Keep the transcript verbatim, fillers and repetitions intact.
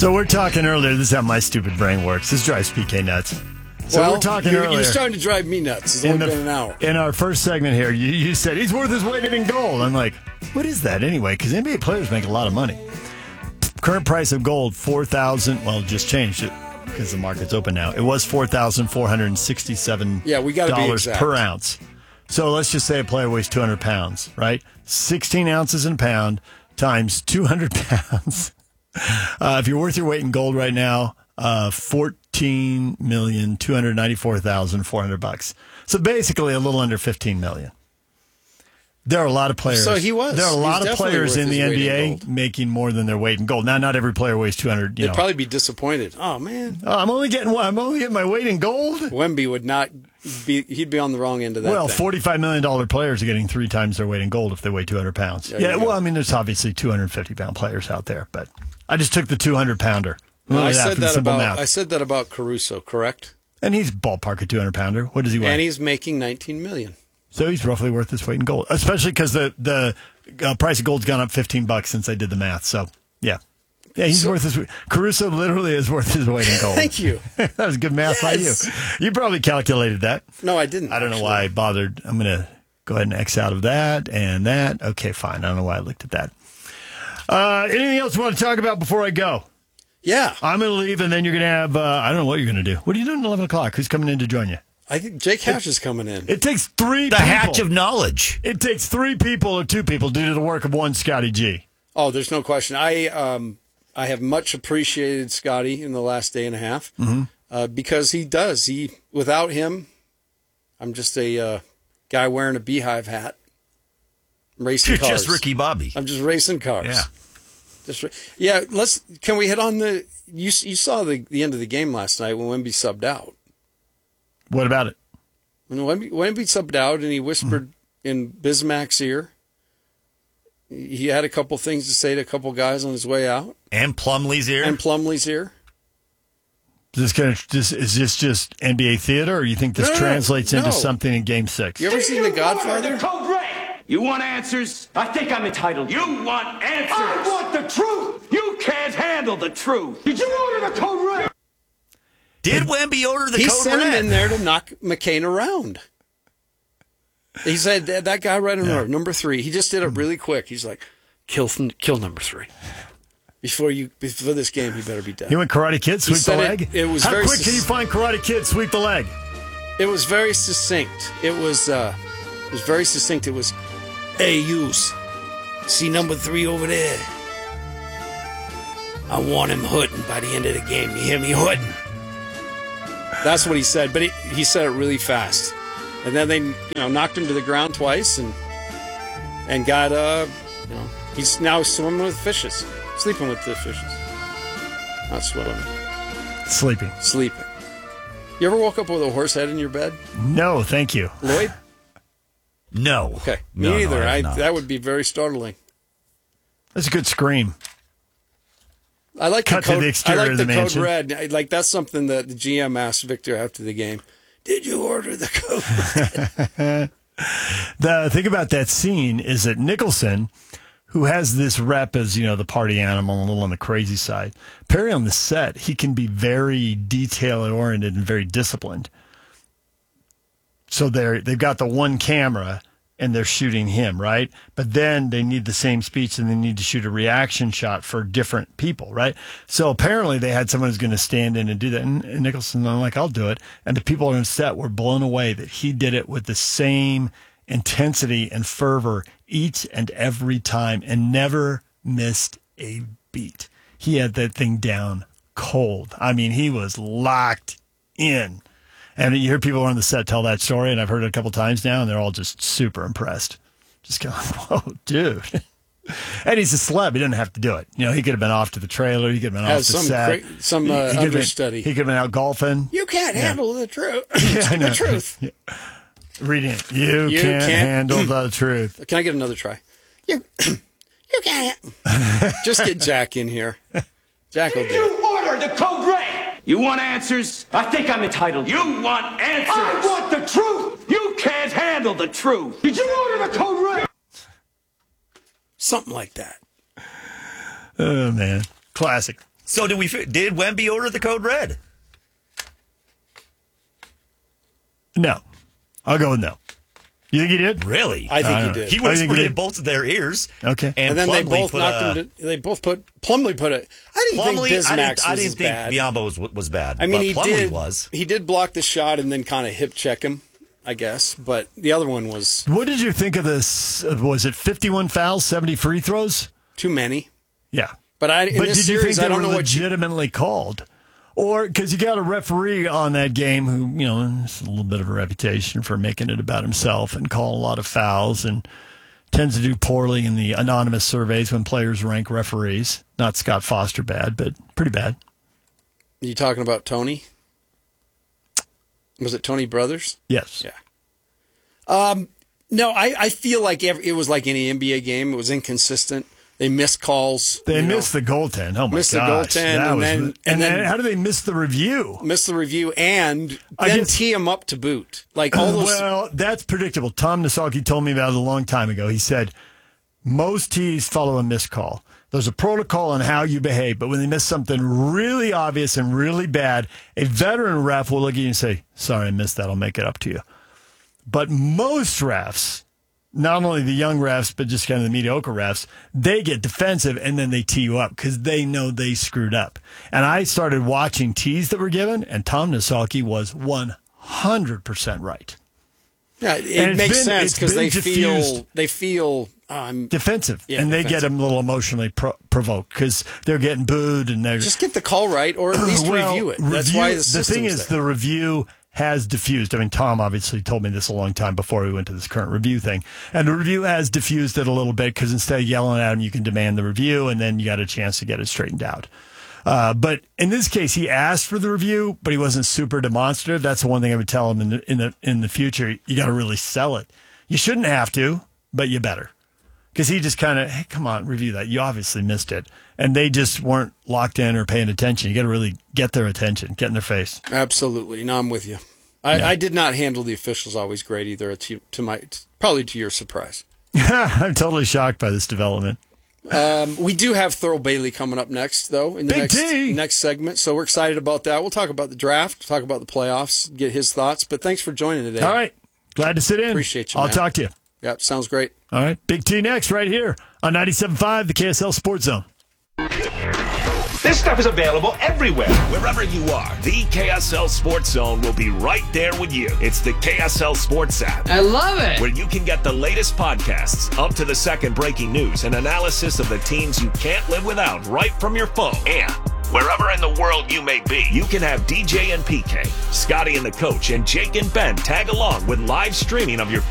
So we're talking earlier. This is how my stupid brain works. This drives P K nuts. So well, we're talking you're, earlier. You're starting to drive me nuts. It's only the, been an hour. In our first segment here, you, you said he's worth his weight in gold. I'm like, what is that anyway? Because N B A players make a lot of money. Current price of gold, four thousand dollars. Well, it just changed it because the market's open now. It was four thousand four hundred sixty-seven dollars yeah, we gotta be exact. per ounce. So let's just say a player weighs two hundred pounds, right? sixteen ounces in a pound times two hundred pounds. Uh, if you're worth your weight in gold right now, uh, fourteen million two hundred ninety-four thousand four hundred bucks. So basically, a little under fifteen million. There are a lot of players. So he was. There are a lot He's of players in the N B A in making more than their weight in gold. Now, not every player weighs two hundred. You They'd know. probably be disappointed. Oh man, oh, I'm only getting I'm only getting my weight in gold. Wemby would not be. He'd be on the wrong end of that. Well, thing. forty-five million dollar players are getting three times their weight in gold if they weigh two hundred pounds. There Yeah. you Well, go. I mean, there's obviously two hundred fifty pound players out there, but I just took the two hundred pounder. No, I that said from that simple about. math. I said that about Caruso, correct? And he's ballpark a two hundred pounder. What does he weigh? And he's making nineteen million. So he's roughly worth his weight in gold, especially because the the uh, price of gold's gone up fifteen bucks since I did the math. So yeah, yeah, he's So- worth his. Caruso literally is worth his weight in gold. Thank you. That was good math Yes. by you. You probably calculated that. No, I didn't. I don't know actually. why I bothered. I'm gonna go ahead and X out of that and that. Okay, fine. I don't know why I looked at that. Uh, anything else you want to talk about before I go? Yeah, I'm gonna leave, and then you're gonna have. Uh, I don't know what you're gonna do. What are you doing at eleven o'clock? Who's coming in to join you? I think Jake Hatch is coming in. It takes three. The people. hatch of knowledge. It takes three people or two people due to the work of one Scotty G. Oh, there's no question. I um I have much appreciated Scotty in the last day and a half Mm-hmm. uh, because he does. He without him, I'm just a uh, guy wearing a beehive hat, racing You're cars. just Ricky Bobby. I'm just racing cars. Yeah. Just ra- yeah. Let's. Can we hit on the? You you saw the the end of the game last night when Wemby subbed out. What about it? When Wemby, Wemby subbed out and he whispered Mm-hmm. in Bismack's ear. He had a couple things to say to a couple guys on his way out. And Plumlee's ear. And Plumlee's ear. Is this kind of just is this just N B A theater, or you think this No, no, no, translates into no. something in Game Six? You ever seen The Godfather? Code Red. You want answers? I think I'm entitled. You want answers? I want the truth. You can't handle the truth. Did you order the Code Red? Did Wemby order the He code sent red? him in there to knock McCain around. He said that, that guy right in yeah. number three. He just did it really quick. He's like, kill kill number three. Before you before this game, he better be dead. He went Karate Kid, sweep the said leg. It, it was How very quick sus- can you find Karate Kid, sweep the leg? It was very succinct. It was uh, it was very succinct. It was, hey, yous, see number three over there? I want him hooting by the end of the game. You hear me hooting? That's what he said, but he, he said it really fast. And then they, you know, knocked him to the ground twice, and and got, uh, you know, he's now swimming with fishes, sleeping with the fishes, not swimming, Sleeping. sleeping. You ever woke up with a horse head in your bed, No, thank you. Lloyd? No. Okay, me No, no, neither. I I, have not. that would be very startling. That's a good scream. I like Cut the to code, the exterior I like of the the code mansion. red. I- Like that's something that the G M asked Victor after the game. Did you order the code red? The thing about that scene is that Nicholson, who has this rep as, you know, the party animal, a little on the crazy side, Perry on the set, he can be very detail-oriented and very disciplined. So they're, they've got the one camera, and they're shooting him, right? But then they need the same speech, and they need to shoot a reaction shot for different people, right? So apparently they had someone who's going to stand in and do that. And, and Nicholson, I'm like, I'll do it. And the people on set were blown away that he did it with the same intensity and fervor each and every time and never missed a beat. He had that thing down cold. I mean, he was locked in. And you hear people on the set tell that story, and I've heard it a couple times now, and they're all just super impressed. Just going, whoa, dude. And he's a celeb. He didn't have to do it. You know, he could have been off to the trailer. He could have been Has off the some set. cra- some, uh, He- he could have been- understudy. He could have been out golfing. You can't handle the truth. Yeah, I know. the truth. Yeah. Reading it. You, You can't, can't- handle the truth. Can I get another try? You, you can't. Just get Jack in here. Jack will do it. You order the Code Red. You want answers? I think I'm entitled. You want answers? I want the truth. You can't handle the truth. Did you order the Code Red? Something like that. Oh, man. Classic. So did we? fi- Did Wemby order the code red? No. I'll go with no. You think he did? Really? I think I he don't did. He I whispered think he in did. both of their ears. Okay. And, And then they Plumlee both put knocked a, him. To, they both put Plumlee put it. I didn't Plumlee, think I Bismack didn't, I was didn't as think bad. Biombo was was bad. I mean, but he Plumlee did. was. He did block the shot and then kind of hip check him, I guess. But the other one was What did you think of this? uh, Was it fifty-one fouls, seventy free throws? too many. Yeah. But I in But this did you series, think I they don't were know what you. legitimately called? Or because you got a referee on that game who, you know, has a little bit of a reputation for making it about himself and calling a lot of fouls and tends to do poorly in the anonymous surveys when players rank referees. Not Scott Foster bad, but pretty bad. You talking about Tony? Was it Tony Brothers? Yes. Yeah. Um, no, I, I feel like every, it was like any N B A game. It was inconsistent. They missed calls. They you know, missed the goaltend. Oh, my Missed the gosh. goaltend, That and was- then- and, and then, then- how do they miss the review? missed the review and I then guess- tee him up to boot. Like all those. Well, that's predictable. Tom Nasaki told me about it a long time ago. He said most tees follow a missed call. There's a protocol on how you behave, but when they miss something really obvious and really bad, a veteran ref will look at you and say, sorry, I missed that. I'll make it up to you. But most refs, not only the young refs, but just kind of the mediocre refs, they get defensive and then they tee you up because they know they screwed up. And I started watching tees that were given, and Tom Nasaki was one hundred percent right. Yeah, And it it's makes been- sense it's because been they feel diffused. they feel oh, I'm Defensive. Yeah, and they get defensive. them a little emotionally pro- provoked because they're getting booed and they're just get the call right or at least Well, review it. That's review- why the the system's thing is there. the review has diffused. I mean, Tom obviously told me this a long time before we went to this current review thing. And the review has diffused it a little bit because instead of yelling at him, you can demand the review and then you got a chance to get it straightened out. Uh, but in this case, he asked for the review, but he wasn't super demonstrative. That's the one thing I would tell him in the in the in the future. You got to really sell it. You shouldn't have to, but you better. Because he just kind of, hey, come on, review that. You obviously missed it. And they just weren't locked in or paying attention. You got to really get their attention, get in their face. Absolutely. No, I'm with you. I, Yeah. I did not handle the officials always great either. To, to my probably to your surprise. I'm totally shocked by this development. Um, we do have Thurl Bailey coming up next, though, in the Big next T. next segment. So we're excited about that. We'll talk about the draft, talk about the playoffs, get his thoughts. But thanks for joining today. All right. Glad to sit in. Appreciate you, I'll man. talk to you. Yep, sounds great. All right. Big T next, right here on ninety-seven point five, the K S L Sports Zone. This stuff is available everywhere. Wherever you are, the K S L Sports Zone will be right there with you. It's the K S L Sports app, I love it. where you can get the latest podcasts, up to the second breaking news, and analysis of the teams you can't live without right from your phone. And wherever in the world you may be, you can have D J and P K, Scotty and the coach, and Jake and Ben tag along with live streaming of your